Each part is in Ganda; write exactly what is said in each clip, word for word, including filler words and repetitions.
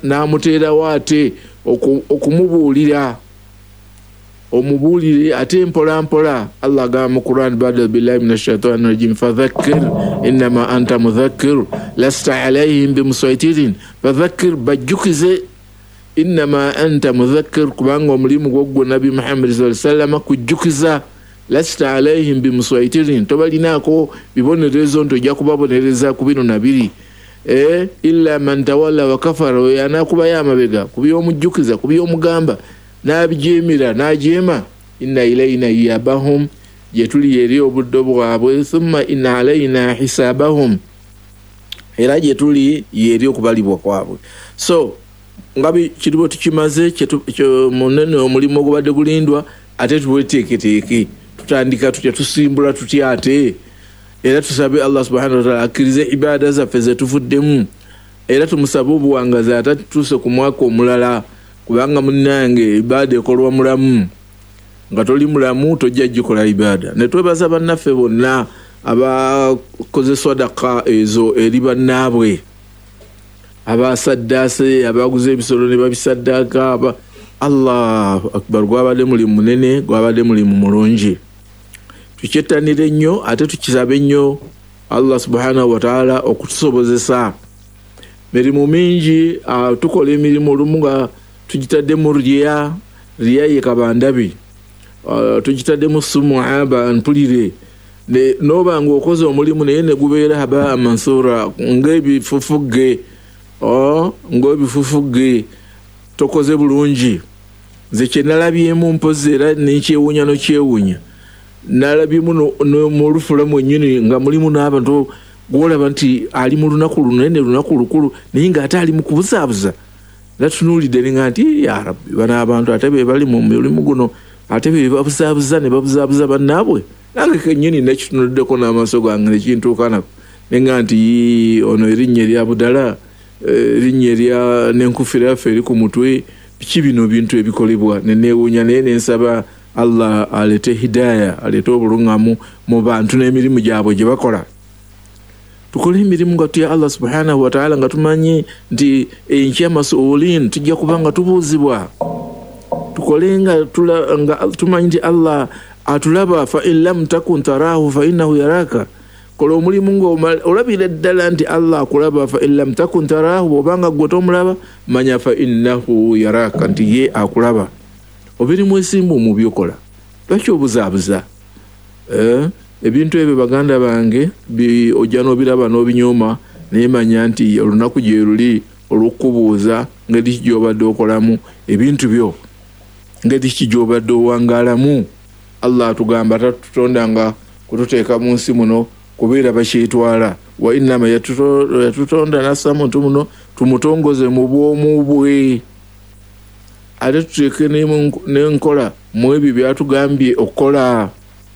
n'amuteerawo ate okumubuulira omubuulire ate mpola mpola. Allah agamba mu Quran ba'da billahi minash shaitani rajim fadhakkir innama anta mudhakkir lasta alayhim bimusaytirin fadhakkir bajjukize innama anta mudhakkir kubanga omulimu gwo Nabi Muhammad sallallahu alaihi wasallam kujjukiza lasta alayhim bimusaytirin tobalinaako bibonerezo ntojja kubabonereza ku bino nabiri eh illa man tawalla wa kafara yanakuba yamabega kubyomujjukiza kubyomugamba n'abijemira n'ajema. Inna ilayna iyabahum jetuli yeri obuddo bwabwe thumma inna alayna hisabahum era jetuli yeri okubalibwa kwabwe. So ngabi kiribo tukimaze kyo munene omulimo ogubadde gulindwa ate tuweteeketeeke tutandika tutya tusimbula tutya ate era tusabe Allah subhanahu wa ta'ala akirize ibada zaffe ze tuvuddemu era tumusabe obuwangazi ate tutuse ku mwaka omulala kubanga munnange ibada ekolwa mulamu nga toli mulamu tojja gikola ibada. Ne twebaza bannaffe bonna abakoze sadaka ezo eri bannaabwe abasaddaase abaguze ebisolo ne babisaddaka aba Allahu akbar gwabadde mulimu munene gwabadde mulimu mulungi. Tukyetanire nnyo ate tukisabe nnyo Allah subhanahu wa ta'ala okutusobozesa mirimu mingi uh, tukola emirimu olumu nga tugitaddemu riya riya ye kabandabi uh, tugitaddemu sumu'a banpulire ne noba ng'okoze omulimu naye ne gubeera haba mansura ng'ebifufugge oh, ng'ebifufugge tokoze bulungi. Nze kye nalabyemu mpozi era n'ekyewuunya n'okyewuunya nalabyemu mu lufula mwennyini nga mulimu n'abantu gwolaba nti ali mu lunaku lunene lunaku lukulu naye ng'ate ali mu kubuzaabuza natunuulidde nga nti ya rabbi bano abantu ate be bali mu mulimu guno ate be babuzaabuza ne babuzaabuza bannaabwe nange kennyini nekitunuliddeko n'amaaso gange nekintuukanako ne nga nti ono erinnya erya budala erinnya erya n'enkufira yaffe eri ku mutwe biki bino bintu ebikolebwa neneewuunya naye nensaba Allah alete hidaya alete obulungamu mu bantu n'emirimu gyabwe gye bakola. Tukole emirimu nga tutya Allah subhanahu wa ta'ala nga tumanyi nti enkya masuulin tujja kubanga tubuuzibwa. Tukole nga tumanyi nti Allah atulaba fa in lam takun tarahu fa innahu yaraka. Kola omulimu nga olabira ddala nti Allah akulaba fa in lam takun tarahu obanga gwe tomulaba manya fa innahu yaraka nti ye akulaba. Obirimu esimbu mu byokola lwaki obuzaabuza eh ebintu ebyo baganda bange bi ojja n'obiraba n'obinyooma naye manya nti olunaku gye luli olukubuuza ngeri kijobadde okolamu ebintu byo ngeri kijobadde owangaalamu. Allah atugamba tatutondanga kututeeka mu nsi muno kubeera bakyetwala wa innama yatutonda nassa muntu muno tumutongoze mu bwomu bwe ate tuteeke n'enkola mu ebyo byatugambye okukola.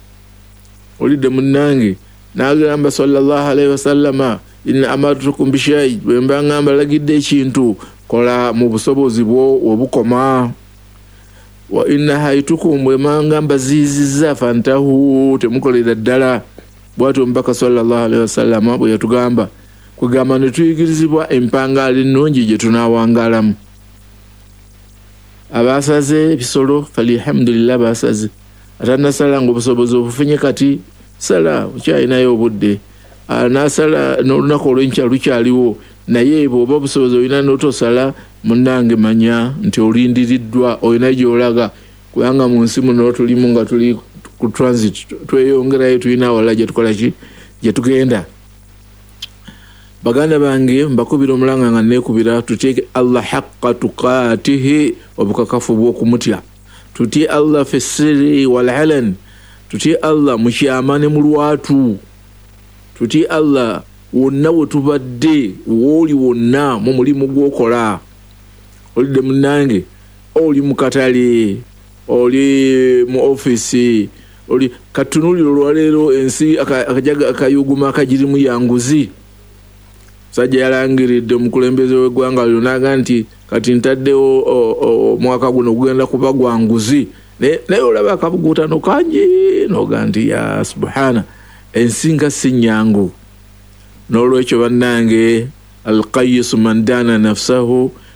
Olidde munnange n'agamba sallallahu alaihi wasallama inna amartukum bishai bwe mba ngamba lagidde ekintu kola mu busobozi bwo obukoma wa inna haitukum bwe mangamba ziziza fantahu temukolera ddala bwatyo mbaka sallallahu alaihi wasallama bwe yatugamba kugamba ne tuyigirizibwa empangaali ennungi gye tunaawangalamu. Abasaze ebisolo falihamdulillah basaze atanasala nga obusobozi obufunye kati sala ukyalinayo obudde nasala n'olunaku olw'enkya lukyaliwo naye bw'oba obusobozi olina n'otosala munnange manya nti olindiriddwa olina gy'olaga kubanga mu nsi muno tulimu nga tuli ku transit tweyongerayo tulina awala gye tukola ki gye tugenda. Baganda bange mbakubira omulanga nga neekubira tuteeke Allah haqqa tuqaatihi obukakafu bw'okumutya tutye Allah fi sirri wal alan tutye Allah mu kyama ne mu lwatu tutye Allah wonna we tubadde wooli wonna mu mulimu gw'okola. Olidde munnange oli mu katale oli mu ofisi oli katunuliro olwaleero ensi akajaga akayuguma akagirimu yanguzi sajja yalangiridde omukulembeze w'eggwanga lyonaga nti kati ntaddewo omwaka guno gugenda kuba gwanguzi naye olaba akabuguutano kangi noga nti ya subhana ensi nga si nnyangu. N'olwekyo bannange alqayisu man dana nafsahu